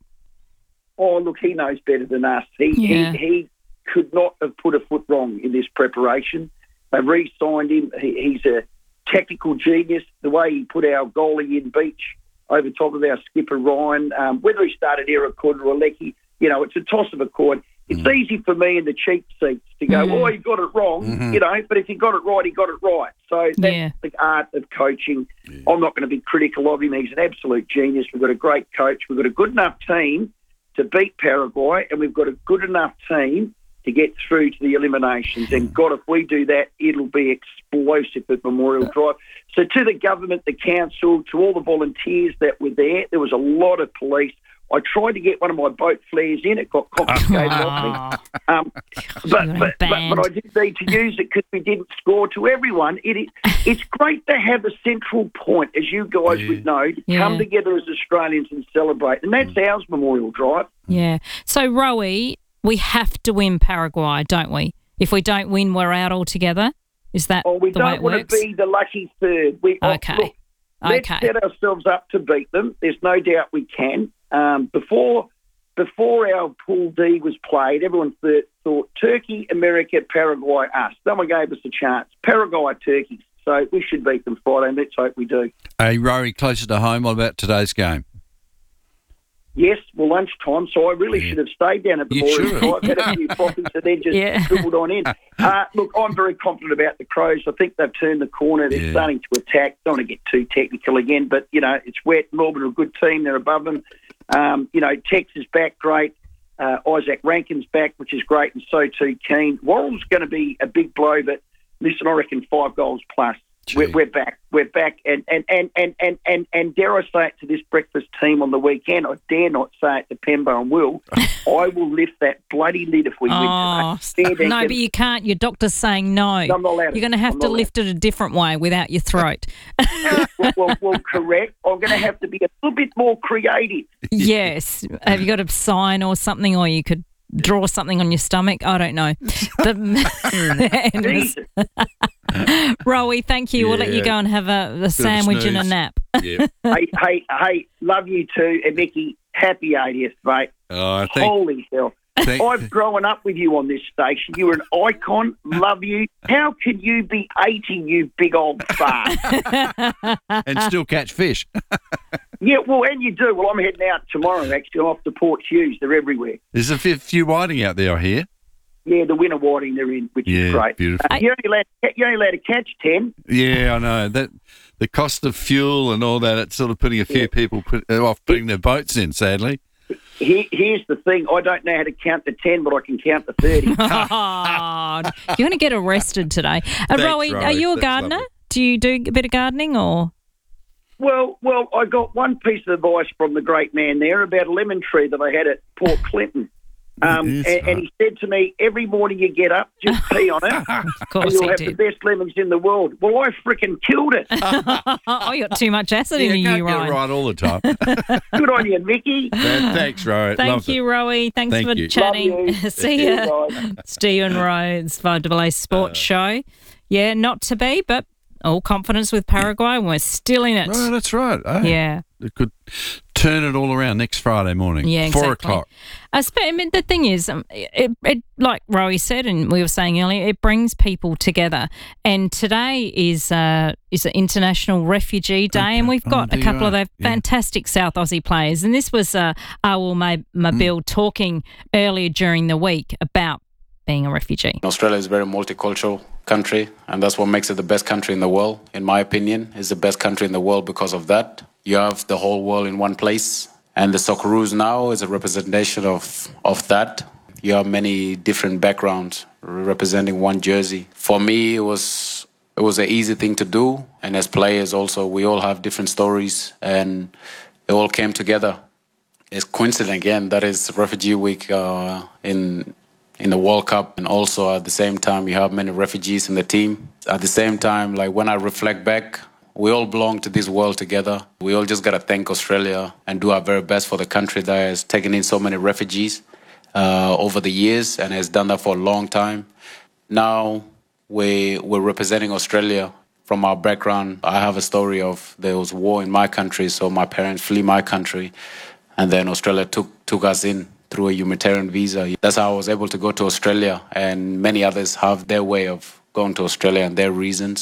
Oh, look, he knows better than us. He, yeah. he, he could not have put a foot wrong in this preparation. They re-signed him. He, he's a technical genius. The way he put our goalie in Beach over top of our skipper Ryan, um, whether he started Irakunda or Lecky, you know, it's a toss of a coin. It's mm. easy for me in the cheap seats to go, mm. well, he got it wrong, mm-hmm. you know, but if he got it right, he got it right. So that's yeah. the art of coaching. Yeah. I'm not going to be critical of him. He's an absolute genius. We've got a great coach. We've got a good enough team to beat Paraguay, and we've got a good enough team to get through to the eliminations. And, God, if we do that, it'll be explosive at Memorial Drive. So to the government, the council, to all the volunteers that were there, there was a lot of police. I tried to get one of my boat flares in. It got confiscated off me. Um, but, but, but, but I didn't need to use it because we didn't score. To everyone, it is, it's great to have a central point, as you guys yeah. would know, to yeah. come together as Australians and celebrate. And that's mm. ours, Memorial Drive. Yeah. So, Rowie, we have to win Paraguay, don't we? If we don't win, we're out altogether. Is that well, we the way it don't want works? to be the lucky third. We, okay. Look, let's okay. set ourselves up to beat them. There's no doubt we can. Um, before before our Pool D was played, everyone th- thought Turkey, America, Paraguay, us. No one gave us a chance. Paraguay, Turkey. So we should beat them Friday, and let's hope we do. Hey, Rory, closer to home, what about today's game? Yes, well, lunchtime, so I really yeah. should have stayed down at the Memorial. I've had a few coffees and then just yeah. dribbled on in. Uh, look, I'm very confident about the Crows. I think they've turned the corner. They're yeah. starting to attack. Don't want to get too technical again, but, you know, it's wet. Melbourne are a good team. They're above them. Um, you know, Tex is back, great. Uh, Isaac Rankin's back, which is great, and so too Keane. Worrell's going to be a big blow, but listen, I reckon five goals plus. We're, we're back. We're back. And and, and, and, and, and and dare I say it to this breakfast team on the weekend, I dare not say it to Pembo and Will, I will lift that bloody lid if we oh, win today. No, but you can't. Your doctor's saying no. no I'm not allowed You're going to have I'm to lift it a different way without your throat. well, well, well, correct. I'm going to have to be a little bit more creative. Yes. Have you got a sign or something, or you could draw something on your stomach? I don't know. But Rowie, thank you. Yeah. We'll let you go and have a, a sandwich and a nap. Yeah. hey, hey, hey, love you too. And Mickey, happy eightieth, mate. Oh, thank, Holy hell. Thank, I've grown up with you on this station. You're an icon. Love you. How can you be eighty, you big old fart? And still catch fish. Yeah, well, and you do. Well, I'm heading out tomorrow, actually. I'm off to Port Hughes. They're everywhere. There's a few whiting out there, I hear. Yeah, the winter whiting they're in, which yeah, is great. Beautiful. Uh, you're, only allowed, you're only allowed to catch ten. Yeah, I know. That the cost of fuel and all that, it's sort of putting a few yeah. people put, off putting their boats in, sadly. Here, here's the thing. I don't know how to count to ten, but I can count to thirty. Oh, you're going to get arrested today. Uh, Rowie, are you a That's gardener? lovely. Do you do a bit of gardening or...? Well, well, I got one piece of advice from the great man there about a lemon tree that I had at Port Clinton. Um, and, right. and he said to me, every morning you get up, just pee on it, of course and you'll he have did. the best lemons in the world. Well, I freaking killed it. Oh, you got too much acid yeah, in you, you, can't Ryan. get it right all the time. Good on you, Mickey. Man, thanks, Rory. Thank Loved you, it. Rowie. Thanks Thank for you. chatting. See ya. you. Stephen Rhodes, five A A Sports uh, Show. Yeah, not to be, but all confidence with Paraguay, and we're still in it. Oh, that's right. Oh, yeah. It could turn it all around next Friday morning. Yeah, exactly. Four o'clock. I, sp- I mean, the thing is, um, it, it, like Rowie said, and we were saying earlier, it brings people together. And today is uh, is an International Refugee Day, okay. and we've got oh, a couple right. of those yeah. fantastic South Aussie players. And this was uh, Awul Mabil mm. talking earlier during the week about being a refugee. Australia is a very multicultural country, and that's what makes it the best country in the world. In my opinion, it's the best country in the world because of that. You have the whole world in one place, and the Socceroos now is a representation of, of that. You have many different backgrounds representing one jersey. For me, it was it was an easy thing to do, and as players also, we all have different stories, and it all came together. It's coincident again that is Refugee Week uh, in in the World Cup, and also at the same time you have many refugees in the team. At the same time, like when I reflect back, we all belong to this world together. We all just got to thank Australia and do our very best for the country that has taken in so many refugees uh, over the years and has done that for a long time. Now we, we're representing Australia. From our background, I have a story of there was war in my country, so my parents flee my country, and then Australia took took us in through a humanitarian visa. That's how I was able to go to Australia, and many others have their way of going to Australia and their reasons.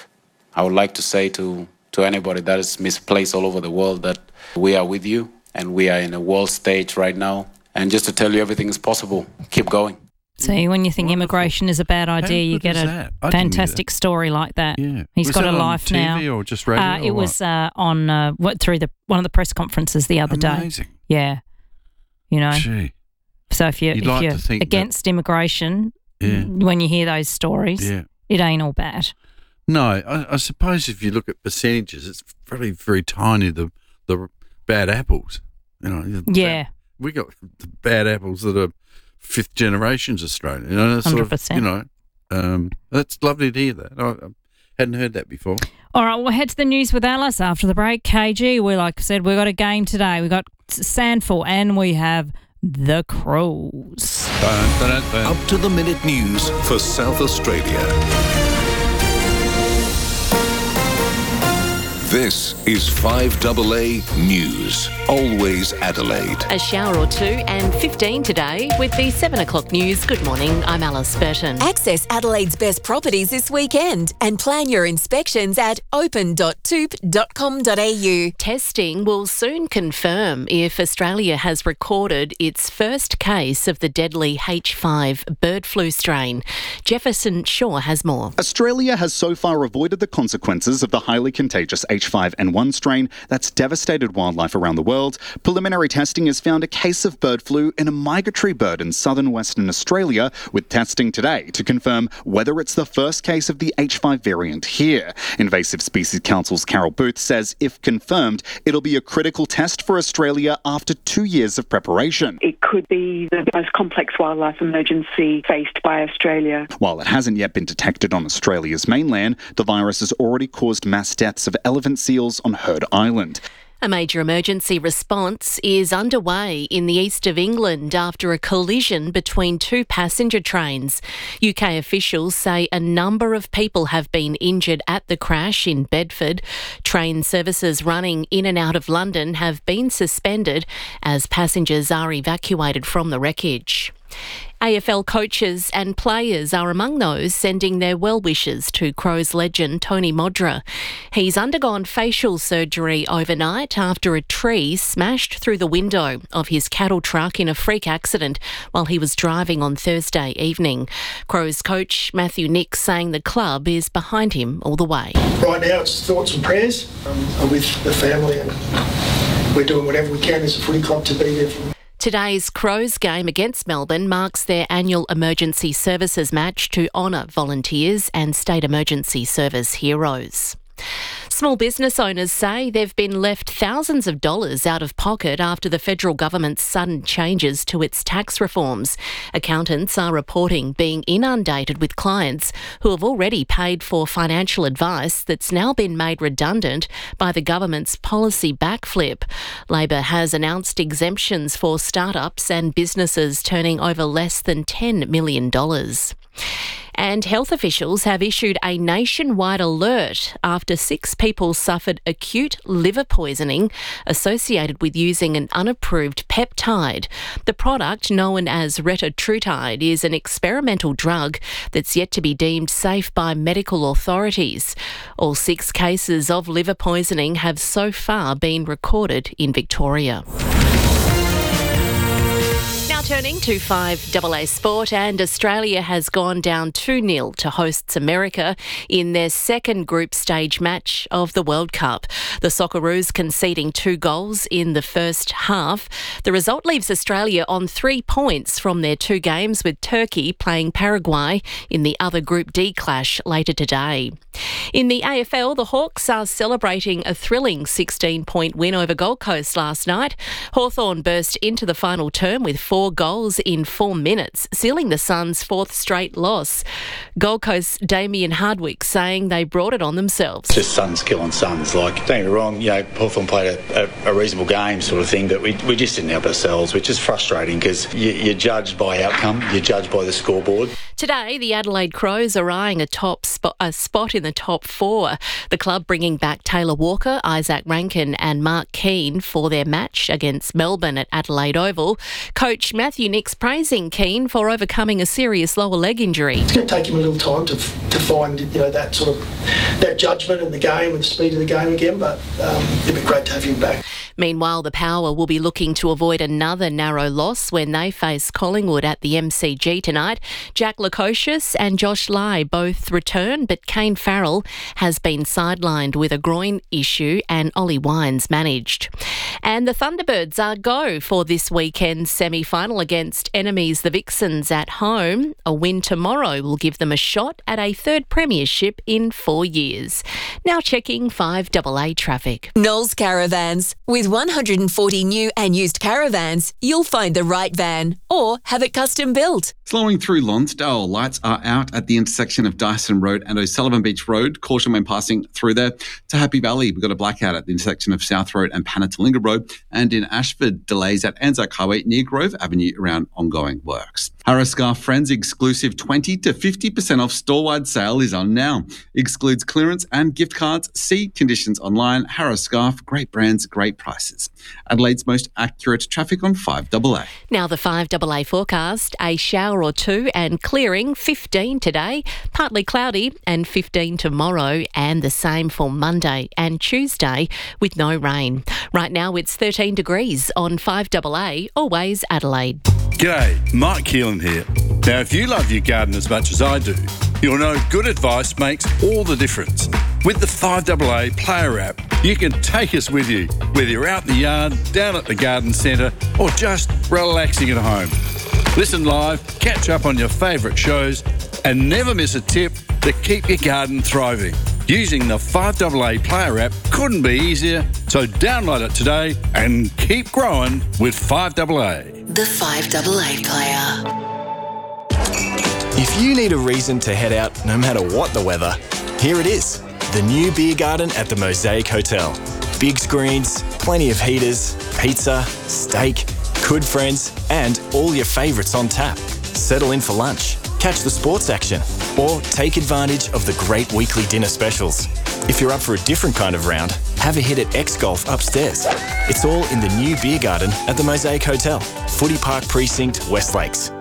I would like to say to, to anybody that is misplaced all over the world that we are with you, and we are in a world stage right now, and just to tell you everything is possible. Keep going. See, when you think Wonderful. immigration is a bad idea, you get a fantastic story like that. Yeah. He's was got that a on life T V now. Or just radio? Uh, or it what? was uh, on uh, what through the one of the press conferences the other day. Amazing. Yeah, you know. Gee. So if you're, You'd if like you're to think against that, immigration, yeah. when you hear those stories, yeah. it ain't all bad. No, I, I suppose if you look at percentages, it's very, very tiny. The the bad apples, you know. the Yeah. Bad, we got the bad apples that are fifth generations Australian. You know, sort Hundred percent. of, you know, um, that's lovely to hear that. I, I hadn't heard that before. All right, we'll head to the news with Alice after the break. K G, we like I said, we've got a game today. We've got Sandful and we have the Crows. Dun, dun, dun, dun. Up to the minute news for South Australia. This is five A A News. Always Adelaide. A shower or two and fifteen today with the seven o'clock news. Good morning, I'm Alice Burton. Access Adelaide's best properties this weekend and plan your inspections at open dot toop dot com dot a u. Testing will soon confirm if Australia has recorded its first case of the deadly H five bird flu strain. Jefferson Shaw has more. Australia has so far avoided the consequences of the highly contagious H five N one strain that's devastated wildlife around the world. Preliminary testing has found a case of bird flu in a migratory bird in southern Western Australia, with testing today to confirm whether it's the first case of the H five variant here. Invasive Species Council's Carol Booth says if confirmed, it'll be a critical test for Australia after two years of preparation. It could be the most complex wildlife emergency faced by Australia. While it hasn't yet been detected on Australia's mainland, the virus has already caused mass deaths of elephant seals on Heard Island. A major emergency response is underway in the east of England after a collision between two passenger trains. U K officials say a number of people have been injured at the crash in Bedford. Train services running in and out of London have been suspended as passengers are evacuated from the wreckage. A F L coaches and players are among those sending their well wishes to Crows legend Tony Modra. He's undergone facial surgery overnight after a tree smashed through the window of his cattle truck in a freak accident while he was driving on Thursday evening. Crows coach Matthew Nicks saying the club is behind him all the way. Right now it's thoughts and prayers. Um, I'm with the family and we're doing whatever we can as a footy club to be there for them. Today's Crows game against Melbourne marks their annual emergency services match to honour volunteers and state emergency service heroes. Small business owners say they've been left thousands of dollars out of pocket after the federal government's sudden changes to its tax reforms. Accountants are reporting being inundated with clients who have already paid for financial advice that's now been made redundant by the government's policy backflip. Labor has announced exemptions for startups and businesses turning over less than ten million dollars. And health officials have issued a nationwide alert after six people suffered acute liver poisoning associated with using an unapproved peptide. The product, known as retatrutide, is an experimental drug that's yet to be deemed safe by medical authorities. All six cases of liver poisoning have so far been recorded in Victoria. Turning to five A A Sport, and Australia has gone down two nil to hosts America in their second group stage match of the World Cup. The Socceroos conceding two goals in the first half. The result leaves Australia on three points from their two games, with Turkey playing Paraguay in the other Group D clash later today. In the A F L, the Hawks are celebrating a thrilling sixteen-point win over Gold Coast last night. Hawthorn burst into the final term with four goals in four minutes, sealing the Suns' fourth straight loss. Gold Coast's Damien Hardwick saying they brought it on themselves. Just Suns killing Suns. Like, don't get me wrong, you know, Hawthorn played a, a, a reasonable game sort of thing, but we, we just didn't help ourselves, which is frustrating because you, you're judged by outcome, you're judged by the scoreboard. Today, the Adelaide Crows are eyeing a top spot, a spot in the top four. The club bringing back Taylor Walker, Isaac Rankin and Mark Keane for their match against Melbourne at Adelaide Oval. Coach Matthew Nicks praising Keane for overcoming a serious lower leg injury. It's going to take him a little time to to find, you know, that sort of that judgment in the game and the speed of the game again, but um, it'd be great to have him back. Meanwhile, the Power will be looking to avoid another narrow loss when they face Collingwood at the M C G tonight. Jack Lukosius and Josh Lai both return, but Kane Farrell has been sidelined with a groin issue and Ollie Wines managed. And the Thunderbirds are go for this weekend's semi-final against enemies the Vixens at home. A win tomorrow will give them a shot at a third premiership in four years. Now checking five double A traffic. Knowles Caravans. With one hundred forty new and used caravans, you'll find the right van or have it custom built. Slowing through Lonsdale, lights are out at the intersection of Dyson Road and O'Sullivan Beach Road. Caution when passing through there. To Happy Valley, we've got a blackout at the intersection of South Road and Panatalinga Road. And in Ashford, delays at Anzac Highway near Grove Avenue around ongoing works. Harris Scarf Friends exclusive twenty to fifty percent off store-wide sale is on now. Excludes clearance and gift cards. See conditions online. Harris Scarf, great brands, great prices. Adelaide's most accurate traffic on five double A. Now the five double A forecast, a shower or two and clearing, fifteen today, partly cloudy and fifteen tomorrow, and the same for Monday and Tuesday with no rain. Right now it's thirteen degrees on five double A, always Adelaide. G'day, Mike Keelan here. Now, if you love your garden as much as I do, you'll know good advice makes all the difference. With the five double A Player app, you can take us with you, whether you're out in the yard, down at the garden centre, or just relaxing at home. Listen live, catch up on your favourite shows, and never miss a tip to keep your garden thriving. Using the five double A Player app couldn't be easier, so download it today and keep growing with five double A. The five double A Player. If you need a reason to head out no matter what the weather, here it is. The new beer garden at the Mosaic Hotel. Big screens, plenty of heaters, pizza, steak, good friends, and all your favourites on tap. Settle in for lunch, catch the sports action, or take advantage of the great weekly dinner specials. If you're up for a different kind of round, have a hit at X Golf upstairs. It's all in the new beer garden at the Mosaic Hotel, Footy Park Precinct, West Lakes.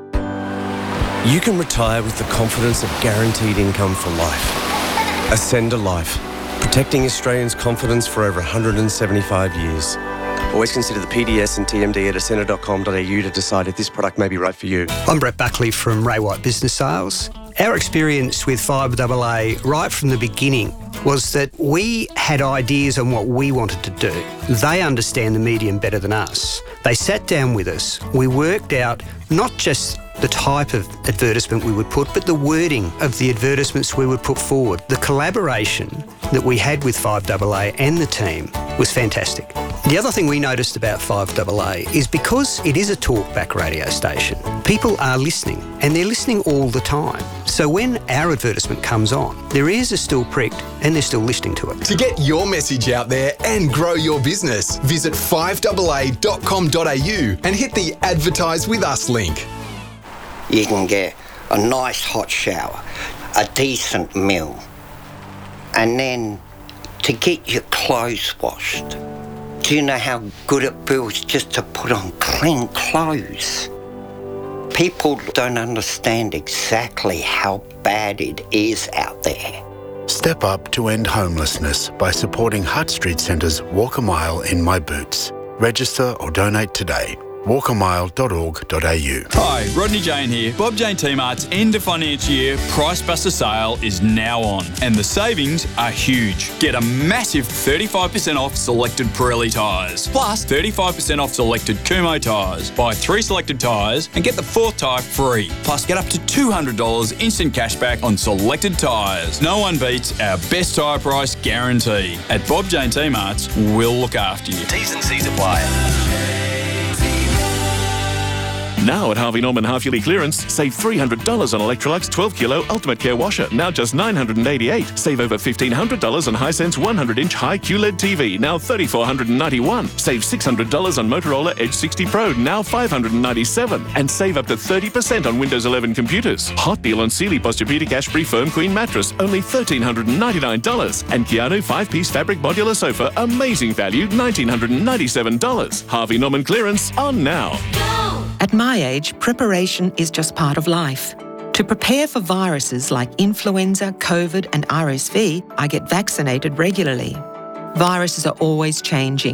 You can retire with the confidence of guaranteed income for life. Ascend a Life, protecting Australians' confidence for over one hundred seventy-five years. Always consider the P D S and T M D at ascender dot com dot a u to decide if this product may be right for you. I'm Brett Buckley from Ray White Business Sales. Our experience with five double A right from the beginning was that we had ideas on what we wanted to do. They understand the medium better than us. They sat down with us. We worked out not just the type of advertisement we would put, but the wording of the advertisements we would put forward. The collaboration that we had with five double A and the team was fantastic. The other thing we noticed about five double A is because it is a talkback radio station, people are listening, and they're listening all the time. So when our advertisement comes on, their ears are still pricked and they're still listening to it. To get your message out there and grow your business, visit five double a dot com dot a u and hit the Advertise With Us link. You can get a nice hot shower, a decent meal, and then to get your clothes washed. Do you know how good it feels just to put on clean clothes? People don't understand exactly how bad it is out there. Step up to end homelessness by supporting Hutt Street Centre's Walk a Mile in My Boots. Register or donate today. walk a mile dot org dot a u. Hi, Rodney Jane here. Bob Jane T-Mart's end of financial year Price Buster sale is now on, and the savings are huge. Get a massive thirty-five percent off selected Pirelli tyres, plus thirty-five percent off selected Kumho tyres. Buy three selected tyres and get the fourth tyre free. Plus get up to two hundred dollars instant cashback on selected tyres. No one beats our best tyre price guarantee. At Bob Jane T-Mart's, we'll look after you. T's and C's apply. Now at Harvey Norman half-yearly clearance, save three hundred dollars on Electrolux twelve kilo Ultimate Care washer, now just nine hundred eighty-eight dollars. Save over fifteen hundred dollars on Hisense one hundred inch high Q L E D T V, now three thousand four hundred ninety-one dollars. Save six hundred dollars on Motorola Edge sixty Pro, now five hundred ninety-seven dollars. And save up to thirty percent on Windows eleven computers. Hot deal on Sealy Posturepedic Ash-Free Firm Queen Mattress, only one thousand three hundred ninety-nine dollars. And Keanu five-piece fabric modular sofa, amazing value, one thousand nine hundred ninety-seven dollars. Harvey Norman clearance on now. At my age, preparation is just part of life. To prepare for viruses like influenza, COVID and R S V, I get vaccinated regularly. Viruses are always changing.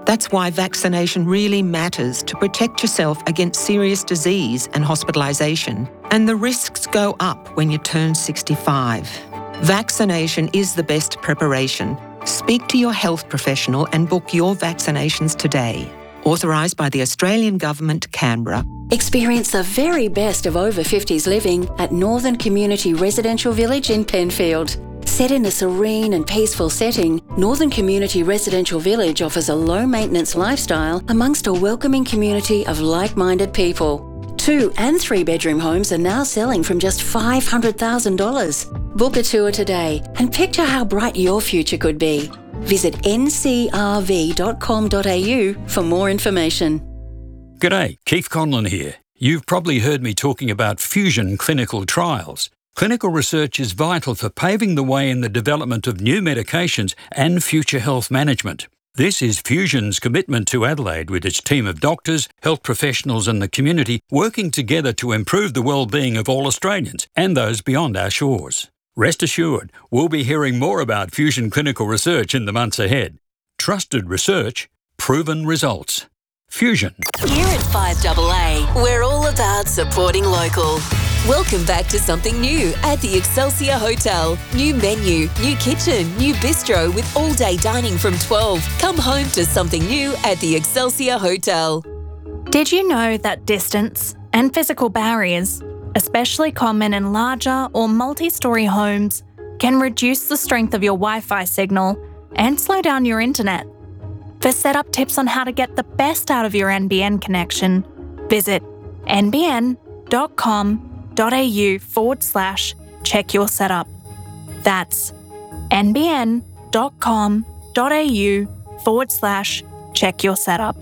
That's why vaccination really matters to protect yourself against serious disease and hospitalisation. And the risks go up when you turn sixty-five. Vaccination is the best preparation. Speak to your health professional and book your vaccinations today. Authorised by the Australian Government, Canberra. Experience the very best of over fifties living at Northern Community Residential Village in Penfield. Set in a serene and peaceful setting, Northern Community Residential Village offers a low-maintenance lifestyle amongst a welcoming community of like-minded people. Two and three-bedroom homes are now selling from just five hundred thousand dollars. Book a tour today and picture how bright your future could be. Visit n c r v dot com dot a u for more information. G'day, Keith Conlon here. You've probably heard me talking about Fusion clinical trials. Clinical research is vital for paving the way in the development of new medications and future health management. This is Fusion's commitment to Adelaide with its team of doctors, health professionals and the community working together to improve the well-being of all Australians and those beyond our shores. Rest assured, we'll be hearing more about Fusion clinical research in the months ahead. Trusted research, proven results. Fusion. Here at five A A, we're all about supporting local. Welcome back to something new at the Excelsior Hotel. New menu, new kitchen, new bistro with all-day dining from twelve. Come home to something new at the Excelsior Hotel. Did you know that distance and physical barriers, especially common in larger or multi-storey homes, can reduce the strength of your Wi-Fi signal and slow down your internet? For setup tips on how to get the best out of your N B N connection, visit n b n dot com dot a u forward slash check your setup. That's n b n dot com dot a u forward slash check your setup.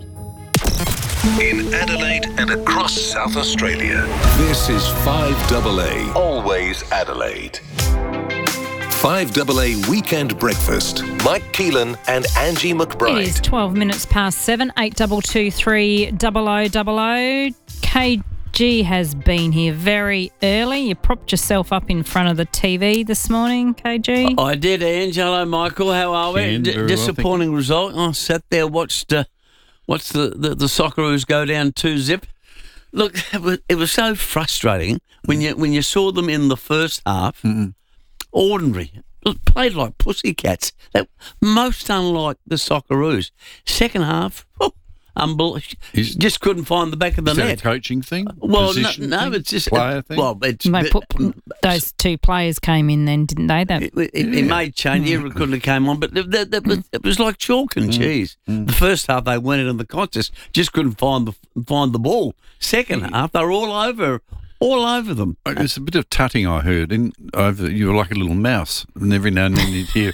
In Adelaide and across South Australia, this is five A A, always Adelaide. five A A Weekend Breakfast. Mike Keelan and Angie McBride. It is twelve minutes past seven, eight two two three double oh double oh. K G has been here very early. You propped yourself up in front of the T V this morning, K G. I did, Ange. Hello, Michael. How are we? Ken, D- very well, disappointing result. I sat there, watched uh, watched the, the, the Socceroos go down two zip. Look, it was, it was so frustrating when you when you saw them in the first half. Mm-mm. Ordinary. Played like pussycats. They, most unlike the Socceroos. Second half, oh, unbelievable. Just couldn't find the back of the Is that net. a coaching thing? Well, no, Position no, thing? it's just Player thing? Well, it's They put, those two players came in then, didn't they? That, it, it, it made change. Yeah, it couldn't have came on, but it, it, it, was, it was like chalk and cheese. The first half they went in the contest, just couldn't find the find the ball. Second half they were all over. All over them. There's a bit of tutting I heard. In over, you were like a little mouse, and every now and then you'd hear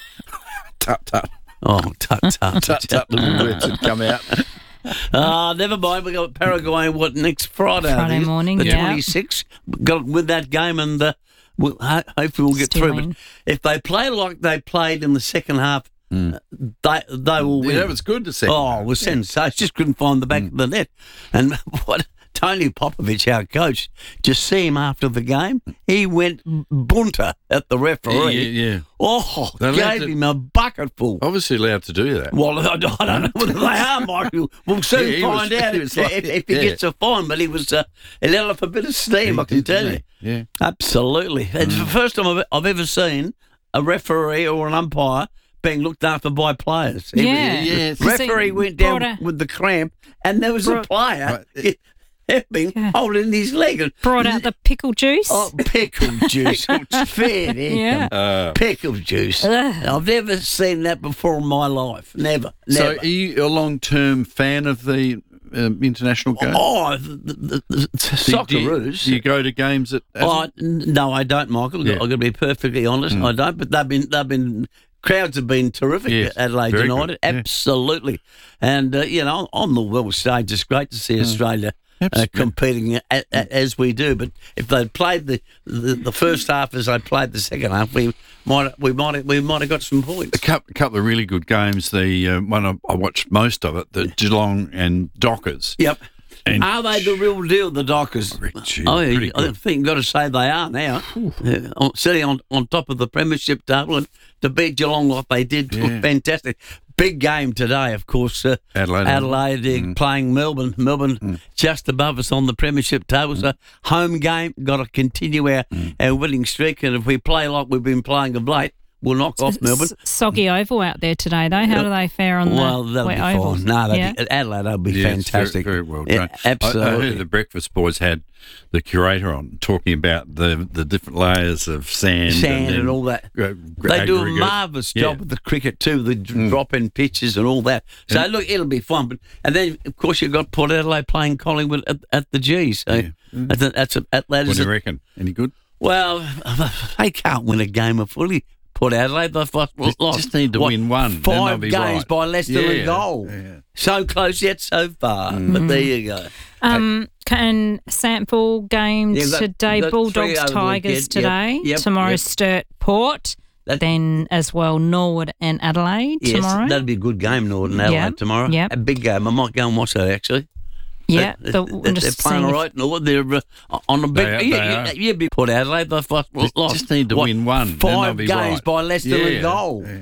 tut tut. Oh, tut tut tut tut. Little words would come out. Ah, uh, never mind. We got Paraguay. What next Friday? Friday morning, the yeah. twenty-sixth. Got with that game, and uh, we'll, ho- hopefully we'll get Still through. in. But if they play like they played in the second half, mm. they they will win. Yeah, it was good to see. Oh, it was sensational. Just couldn't find the back mm. of the net, and what. Tony Popovich, our coach, just see him after the game. He went bunter at the referee. Yeah, yeah. Oh, They're gave to, him a bucketful. Obviously allowed to do that. Well, I don't, I don't know whether they are, Michael. We'll soon yeah, find was, out he if, like, if, if he yeah. gets a fine. But he was uh, he let off a bit of steam, he I can did, tell didn't you. he? Yeah, absolutely. Mm. It's the first time I've, I've ever seen a referee or an umpire being looked after by players. Yeah, yeah. Referee See, went down a, with the cramp, and there was brought, a player. Right. Been yeah. holding his leg and brought out the pickle juice. Oh, pickle juice! Fair, yeah, uh, pickle juice. Ugh. I've never seen that before in my life. Never. So, never. are you a long-term fan of the um, international game? Oh, the, the, the, the Socceroos. Do you, do you go to games at? Oh, no, I don't, Michael. Yeah. I've got to be perfectly honest. Mm. I don't. But they've been they've been. Crowds have been terrific yes, at Adelaide United. Yeah. Absolutely, and uh, you know, on the world stage, it's great to see mm. Australia. Uh, competing a, a, as we do, but if they'd played the, the, the first half as they played the second half, we might we might we might have got some points. A couple, a couple of really good games. The uh, one I, I watched most of it, the Geelong and Dockers. Yep. And are they the real deal, the Dockers? Richie, oh, I think you've got to say they are now. Uh, sitting on, on top of the premiership table and to beat Geelong like they did, yeah. fantastic. big game today, of course. Uh, Adelaide. Adelaide uh, Mm. playing Melbourne. Melbourne Mm. just above us on the premiership table. So home game, got to continue our, Mm. our winning streak. And if we play like we've been playing of late, we'll knock off Melbourne. S- soggy Oval out there today, though. How do they fare on Well, the that'll wet be oval? fine. No, yeah. be, Adelaide will be Yeah, it's fantastic. Very, very well Yeah, done. absolutely. I, I heard the Breakfast Boys had the curator on talking about the the different layers of sand, Sand and, and then all that. ag- They do a aggregate. marvellous Yeah. job with the cricket too, the d- drop-in pitches and all that. So Yeah. look, it'll be fun. But and then of course you've got Port Adelaide playing Collingwood at, at the G. So Yeah. that's a, that's a, that What is do you a, reckon? Any good? well, they can't win a game of footy. Port Adelaide, they've lost, Just- lost just need to what, win one, then they'll Five be games right. by less than Yeah, a goal. yeah. So close yet so far. But there you go. Um, can sample game You've got- today, you've got Bulldogs, three over the Tigers weekend. today. Yep, yep, Tomorrow, yep. Sturt, Port. Then as well, Norwood and Adelaide Yes, tomorrow. that'll be a good game, Northern Adelaide Yep, tomorrow. yep. A big game. I might go and watch that actually. Yeah, They, the- they, I'm they're just playing seeing all if- right. Norwood, they're uh, on a big. They are, yeah, they yeah, are. yeah, be Port Adelaide. They've lost, Just- lost just need to what, win one, then they'll Five be games right. by less than Yeah, a goal. yeah.